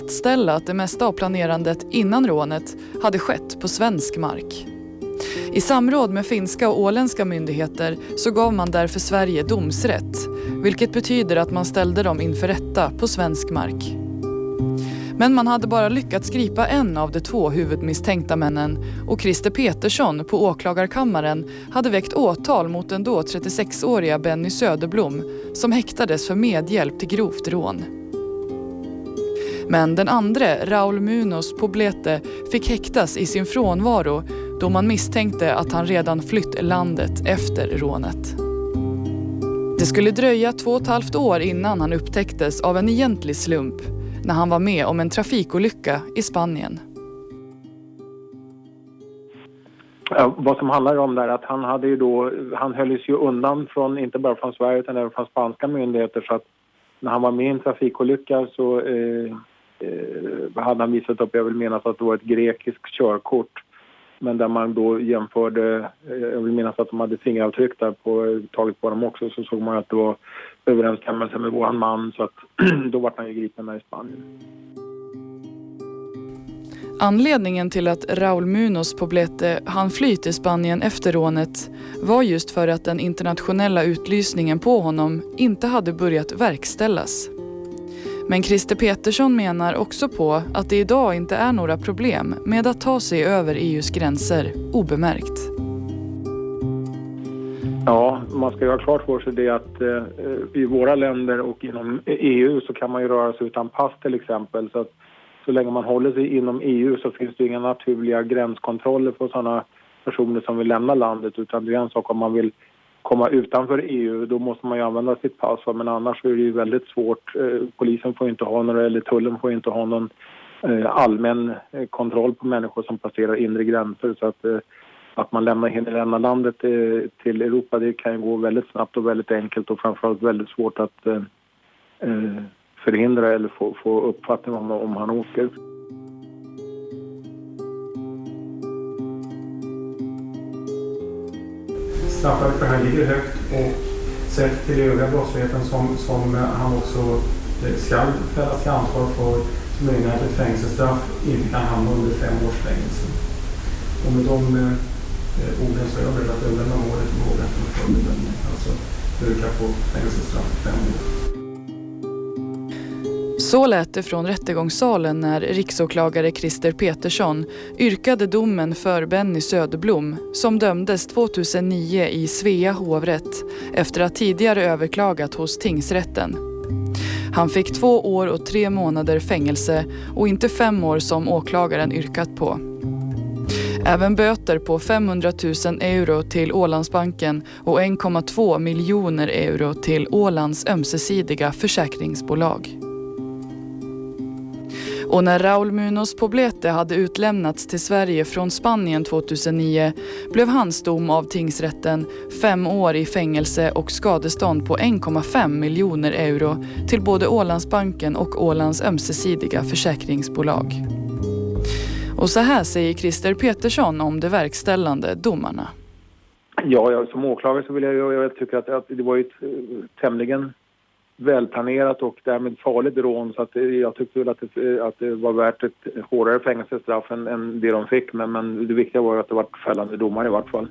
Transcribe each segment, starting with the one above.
ställa att det mesta av planerandet innan rånet hade skett på svensk mark. I samråd med finska och åländska myndigheter så gav man därför Sverige domsrätt, vilket betyder att man ställde dem inför rätta på svensk mark. Men man hade bara lyckats gripa en av de 2 huvudmisstänkta männen och Christer Petersson på åklagarkammaren hade väckt åtal mot den då 36-åriga Benny Söderblom som häktades för medhjälp till grovt rån. Men den andra, Raul Munoz Poblete, fick häktas i sin frånvaro då man misstänkte att han redan flytt landet efter rånet. Det skulle dröja 2,5 år innan han upptäcktes av en egentlig slump när han var med om en trafikolycka i Spanien. Ja, vad som handlar om där är att han hölls ju undan från, inte bara från Sverige utan även från spanska myndigheter, så att när han var med i en trafikolycka så hade han visat upp, jag vill minnas att det var ett grekiskt körkort, men där man då jämförde, jag vill minnas att de hade fingeravtryck där tagit på dem också, så såg man att det var överensstämmelse med våran man, så att då var han ju gripen där i Spanien. Anledningen till att Raul Munoz Poblete hann fly till Spanien efter rånet var just för att den internationella utlysningen på honom inte hade börjat verkställas. Men Christer Petersson menar också på att det idag inte är några problem med att ta sig över EUs gränser obemärkt. Ja, man ska ju ha klart för sig det att i våra länder och inom EU så kan man ju röra sig utan pass till exempel. Så att så länge man håller sig inom EU så finns det inga naturliga gränskontroller för sådana personer som vill lämna landet, utan det är en sak om man vill komma utanför EU, då måste man ju använda sitt pass, men annars är det ju väldigt svårt. Polisen får inte ha några, eller tullen får inte ha någon allmän kontroll på människor som passerar inre gränser, så att man lämnar landet till Europa, det kan ju gå väldigt snabbt och väldigt enkelt och framförallt väldigt svårt att förhindra eller få uppfattning om han åker. Straffet för han ligger högt och sett till övriga brottsligheten som han också ska fällas till ansvar för, som innebär att ett fängelsestraff inte kan hamna under 5 års fängelse. Och med de orden så är jag beredd att överlämna målet till hovrätten för bedömning, alltså yrka på fängelsestraff 5 år. Så lät det från rättegångssalen när riksåklagare Christer Petersson yrkade domen för Benny Söderblom som dömdes 2009 i Svea hovrätt efter att tidigare överklagat hos tingsrätten. Han fick 2 år och 3 månader fängelse och inte 5 år som åklagaren yrkat på. Även böter på 500 000 euro till Ålandsbanken och 1,2 miljoner euro till Ålands ömsesidiga försäkringsbolag. Och när Raul Munoz Poblete hade utlämnats till Sverige från Spanien 2009 blev hans dom av tingsrätten 5 år i fängelse och skadestånd på 1,5 miljoner euro till både Ålandsbanken och Ålands ömsesidiga försäkringsbolag. Och så här säger Christer Petersson om de verkställande domarna. Ja, som åklagare så vill jag tycker att det var ett tämligen välplanerat och därmed farligt rån, så att jag tyckte väl att det var värt ett hårdare fängelsestraff än det de fick, men det viktiga var att det var fällande domar i vart fall.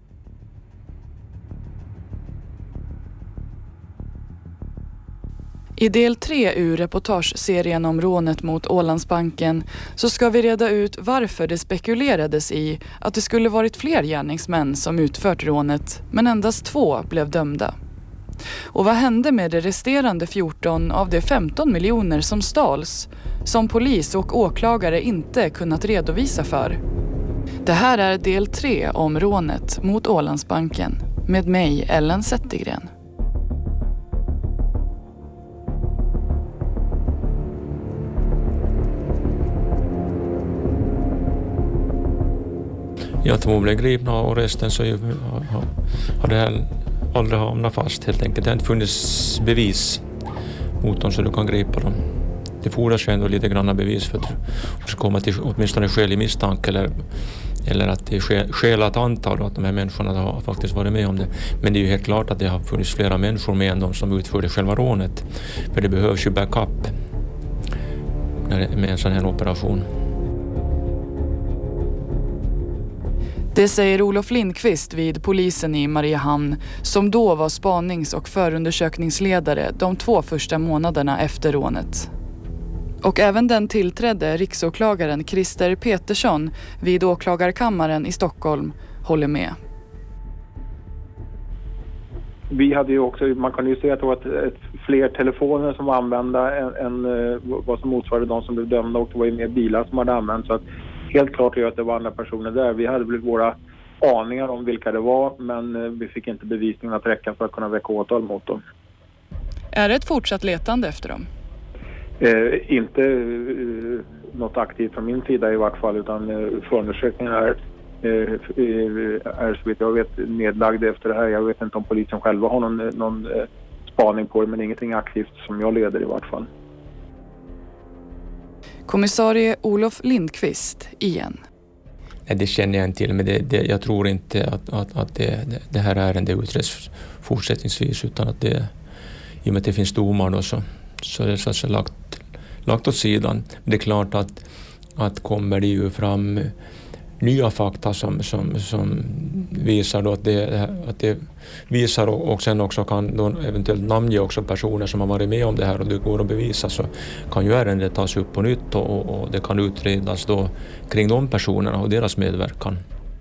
I del 3 ur reportageserien om rånet mot Ålandsbanken så ska vi reda ut varför det spekulerades i att det skulle varit fler gärningsmän som utfört rånet, men endast 2 blev dömda. Och vad hände med de resterande 14 av de 15 miljoner som stals, som polis och åklagare inte kunnat redovisa för? Det här är del 3 om rånet mot Ålandsbanken med mig, Ellen Zettergren. Ja, 2 blev gripna och resten så har det här aldrig hamnat fast helt enkelt. Det har inte funnits bevis mot dem så du kan gripa dem. Det fordras ju ändå lite grann bevis för att du ska komma till åtminstone skälig misstanke eller att det är skäl att anta att de här människorna har faktiskt varit med om det. Men det är ju helt klart att det har funnits flera människor med än de som utförde själva rånet. För det behövs ju backup. med en sån här operation. Det säger Olof Lindqvist vid polisen i Mariehamn, som då var spanings- och förundersökningsledare de 2 första månaderna efter rånet. Och även den tillträdde riksåklagaren Christer Petersson vid åklagarkammaren i Stockholm håller med. Vi hade ju också, man kan ju se att det var ett fler telefoner som var använda än vad som motsvarade de som blev dömda, och det var ju mer bilar som hade använts. Så att helt klart är att det var andra personer där. Vi hade blivit våra aningar om vilka det var, men vi fick inte bevisningen att räcka för att kunna väcka åtal mot dem. Är det ett fortsatt letande efter dem? Inte något aktivt från min sida i vart fall, utan förundersökningen är så vitt jag vet nedlagd efter det här. Jag vet inte om polisen själva har någon spaning på det, men ingenting aktivt som jag leder i vart fall. Kommissarie Olof Lindqvist igen. Nej, det känner jag inte till, men jag tror inte att det här ärendet utreds fortsättningsvis, utan att det, i och med att det finns domar då, så är det så att säga lagt åt sidan. Men det är klart att kommer det ju fram nya fakta som visar då att det visar, och sen också kan då eventuellt namnge också personer som har varit med om det här, och det går att bevisa, så kan ju ärendet tas upp på nytt och det kan utredas då kring de personerna och deras medverkan.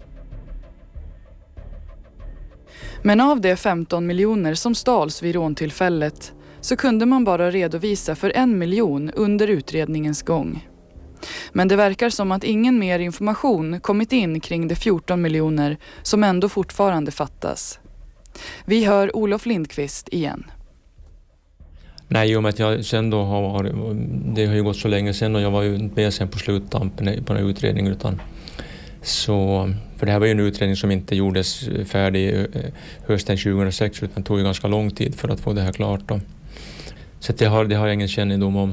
Men av de 15 miljoner som stals vid råntillfället så kunde man bara redovisa för 1 miljon under utredningens gång. Men det verkar som att ingen mer information kommit in kring de 14 miljoner som ändå fortfarande fattas. Vi hör Olof Lindqvist igen. Nej, i och med att jag sen då det har ju gått så länge sedan och jag var ju inte med sen på sluttampen på den här utredningen, utan så, för det här var ju en utredning som inte gjordes färdig hösten 2006, utan tog ju ganska lång tid för att få det här klart då. Så det har jag ingen kännedom om.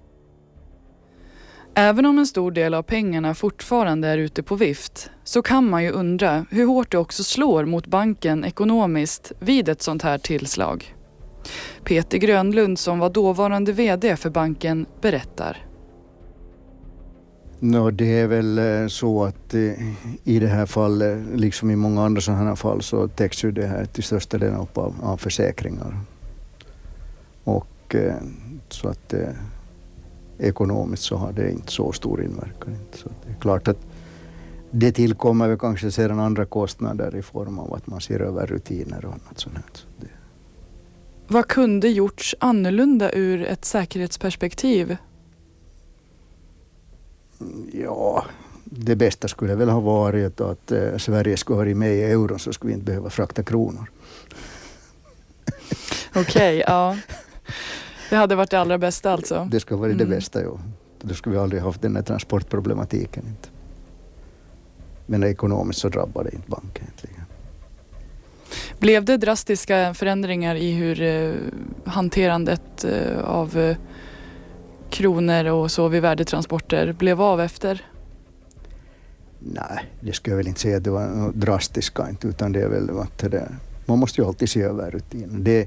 Även om en stor del av pengarna fortfarande är ute på vift, så kan man ju undra hur hårt det också slår mot banken ekonomiskt vid ett sånt här tillslag. Peter Grönlund, som var dåvarande vd för banken, berättar. Det är väl så att i det här fallet, liksom i många andra sådana här fall, så täcks ju det här till största delen upp av försäkringar. Och så att ekonomiskt så har det inte så stor inverkan. Så det är klart att det tillkommer väl kanske sedan andra kostnader i form av att man ser över rutiner och annat sånt här. Så det. Vad kunde gjorts annorlunda ur ett säkerhetsperspektiv? Ja, det bästa skulle väl ha varit att Sverige skulle vara med i euron, så skulle vi inte behöva frakta kronor. Okej, ja. Det hade varit det allra bästa alltså. Det skulle vara det bästa, ja. Då skulle vi aldrig haft den här transportproblematiken. Inte. Men ekonomiskt så drabbar det inte banken egentligen. Blev det drastiska förändringar i hur hanterandet av kronor och så vid värdetransporter blev av efter? Nej, det skulle jag väl inte säga att det var något drastiska, inte, utan det är väl att man måste ju alltid se över rutinen.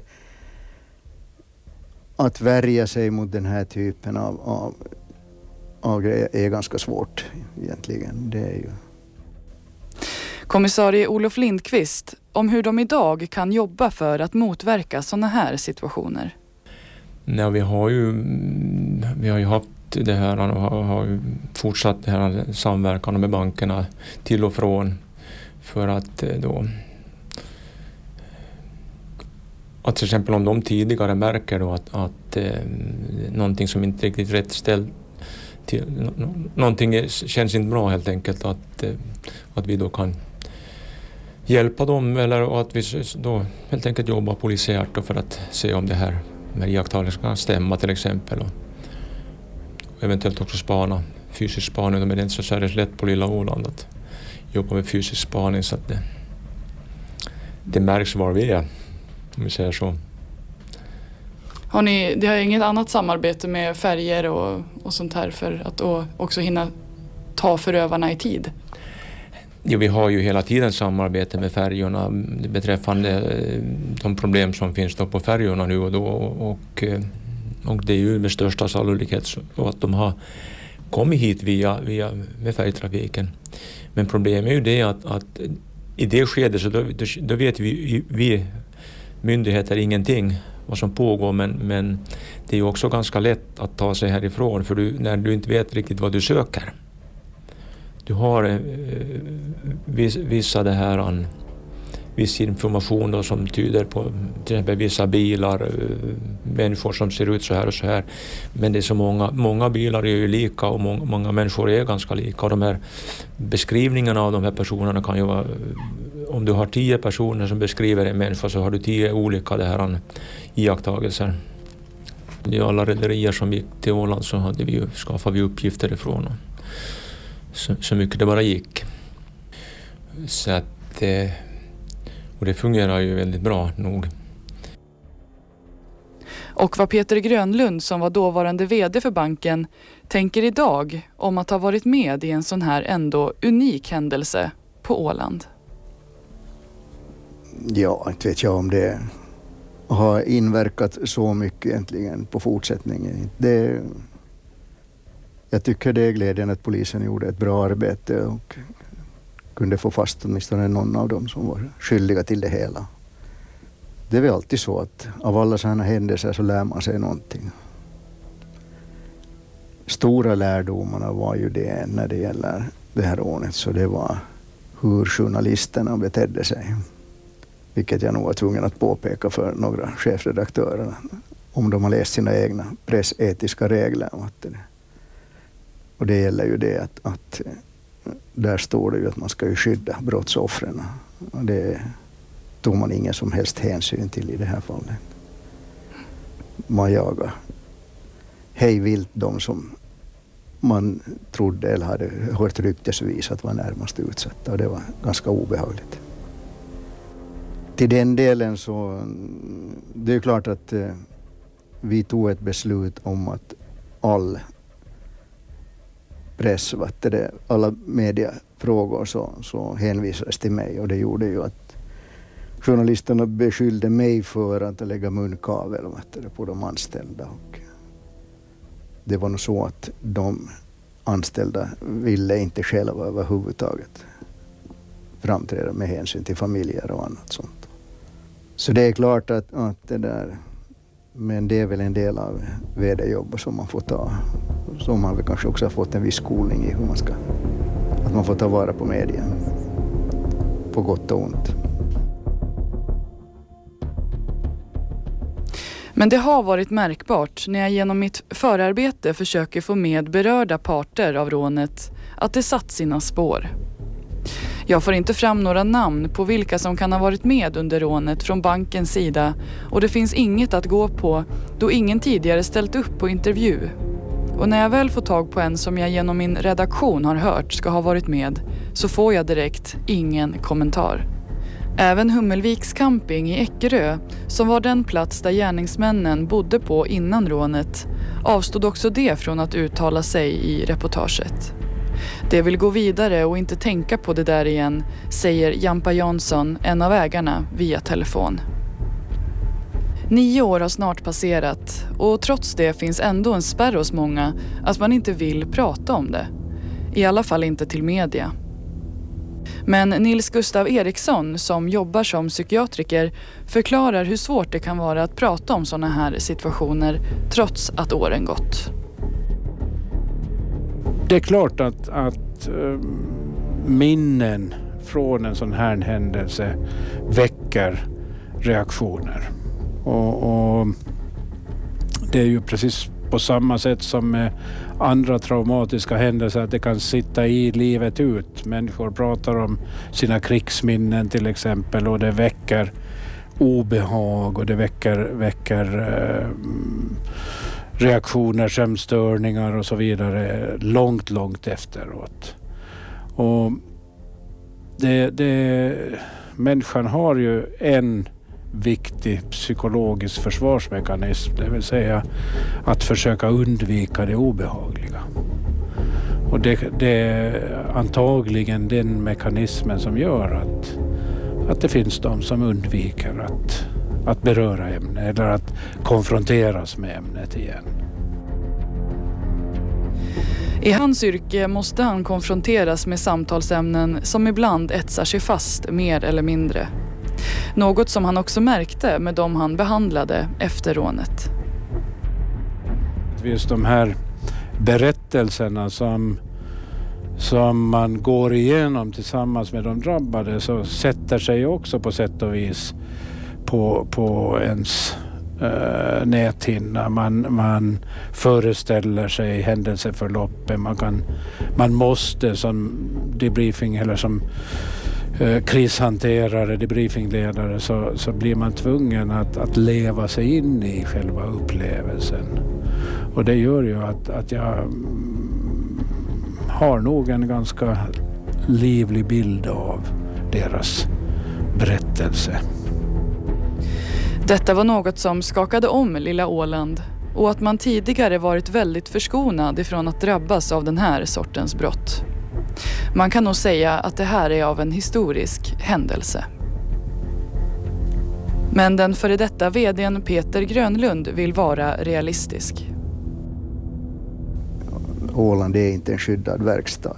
Att värja sig mot den här typen av grejer är ganska svårt egentligen. Det är ju. Kommissarie Olof Lindqvist om hur de idag kan jobba för att motverka sådana här situationer. Nej, vi har ju haft det här och har ju fortsatt det här samverkan med bankerna till och från, för att då att till exempel om de tidigare märker då att någonting som inte riktigt rätt ställt till, någonting känns inte bra helt enkelt, att vi då kan hjälpa dem, eller att vi då helt enkelt jobbar polisiärt då för att se om det här med iakttagelser kan stämma till exempel, och eventuellt också spana, fysisk spaning. Men det är inte så särskilt lätt på lilla Åland att jobba med fysisk spaning, så att det märks var vi är, om vi säger så. Det har inget annat samarbete med färger och sånt här för att också hinna ta förövarna i tid? Jo, vi har ju hela tiden samarbete med färjorna beträffande de problem som finns då på färjorna nu och då, och Och det är ju med största sannolikhet så att de har kommit hit med färjetrafiken. Men problemet är ju det att i det skedet så då vet vi myndigheter ingenting vad som pågår, men det är ju också ganska lätt att ta sig härifrån för när du inte vet riktigt vad du söker. Du har viss information då som tyder på till exempel vissa bilar, människor som ser ut så här och så här. Men det är så många bilar är ju lika och många människor är ganska lika. Och de här beskrivningarna av de här personerna kan ju vara, om du har 10 personer som beskriver en människa så har du 10 olika iakttagelser. I alla rederier som gick till Åland så skaffade vi uppgifter ifrån. Så mycket det bara gick. Så att och det fungerar ju väldigt bra nog. Och vad Peter Grönlund, som var dåvarande vd för banken, tänker idag om att ha varit med i en sån här ändå unik händelse på Åland. Ja, inte vet jag om det har inverkat så mycket egentligen på fortsättningen. Jag tycker det är glädjande att polisen gjorde ett bra arbete och kunde få fast åtminstone någon av dem som var skyldiga till det hela. Det är väl alltid så att av alla sådana händelser så lär man sig någonting. Stora lärdomarna var ju det när det gäller det här rånet, så det var hur journalisterna betedde sig. Vilket jag nog var tvungen att påpeka för några chefredaktörer om de har läst sina egna pressetiska regler. Och det gäller ju det att där står det ju att man ska ju skydda brottsoffren. Och det tog man ingen som helst hänsyn till i det här fallet. Man jagar hej vilt de som man trodde eller hade hört ryktesvis att var närmast utsatta. Och det var ganska obehagligt. Till den delen så det är klart att vi tog ett beslut om att all press, alla mediafrågor så hänvisades till mig, och det gjorde ju att journalisterna beskyllde mig för att lägga munkavel på de anställda, och det var nog så att de anställda ville inte själva överhuvudtaget framträda med hänsyn till familjer och annat sånt. Så det är klart att det där, men det är väl en del av vd-jobb som man får ta. Som man väl kanske också har fått en viss skolning i hur man ska, att man får ta vara på media. På gott och ont. Men det har varit märkbart när jag genom mitt förarbete försöker få med berörda parter av rånet att det satt sina spår. Jag får inte fram några namn på vilka som kan ha varit med under rånet från bankens sida, och det finns inget att gå på då ingen tidigare ställt upp på intervju. Och när jag väl får tag på en som jag genom min redaktion har hört ska ha varit med, så får jag direkt ingen kommentar. Även Hummelviks camping i Eckerö, som var den plats där gärningsmännen bodde på innan rånet, avstod också det från att uttala sig i reportaget. Det vill gå vidare och inte tänka på det där igen, säger Jampa Jansson, en av ägarna, via telefon. 9 år har snart passerat, och trots det finns ändå en spärr hos många att man inte vill prata om det. I alla fall inte till media. Men Nils Gustav Eriksson, som jobbar som psykiatriker, förklarar hur svårt det kan vara att prata om sådana här situationer trots att åren gått. Det är klart att minnen från en sån här händelse väcker reaktioner. Och det är ju precis på samma sätt som med andra traumatiska händelser, att det kan sitta i livet ut. Människor pratar om sina krigsminnen till exempel, och det väcker obehag och det väcker reaktioner, sömnstörningar och så vidare långt efteråt. Och människan har ju en viktig psykologisk försvarsmekanism, det vill säga att försöka undvika det obehagliga. Och det är antagligen den mekanismen som gör att det finns de som undviker att beröra ämnet eller att konfronteras med ämnet igen. I hans yrke måste han konfronteras med samtalsämnen som ibland etsar sig fast mer eller mindre. Något som han också märkte med de han behandlade efter rånet. Just de här berättelserna som man går igenom tillsammans med de drabbade så sätter sig också på sätt och vis på ens näthinna. Man föreställer sig händelseförloppet. Man måste som debriefing eller som krishanterare, debriefingledare så blir man tvungen att leva sig in i själva upplevelsen. Och det gör ju att jag har nog en ganska livlig bild av deras berättelse. Detta var något som skakade om lilla Åland och att man tidigare varit väldigt förskonad ifrån att drabbas av den här sortens brott. Man kan nog säga att det här är av en historisk händelse. Men den före detta vd:n Peter Grönlund vill vara realistisk. Åland är inte en skyddad verkstad.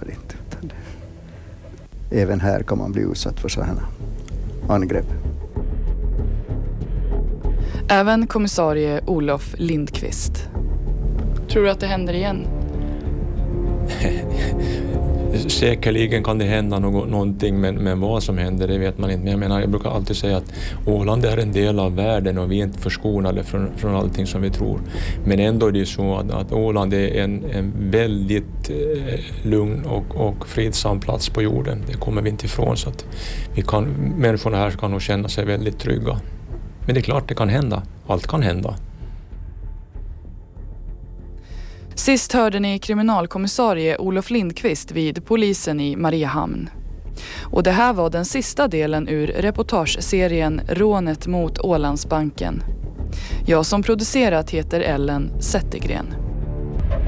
Även här kan man bli utsatt för sådana angrepp. Även kommissarie Olof Lindqvist. Tror du att det händer igen? Säkerligen kan det hända någonting, men vad som händer det vet man inte. Men jag brukar alltid säga att Åland är en del av världen och vi är inte förskonade från allting som vi tror. Men ändå är det så att Åland är en väldigt lugn och fridsam plats på jorden. Det kommer vi inte ifrån, så att människorna här kan nog känna sig väldigt trygga. Men det är klart, det kan hända. Allt kan hända. Sist hörde ni kriminalkommissarie Olof Lindqvist vid polisen i Mariehamn. Och det här var den sista delen ur reportageserien Rånet mot Ålandsbanken. Jag som producerat heter Ellen Zettergren.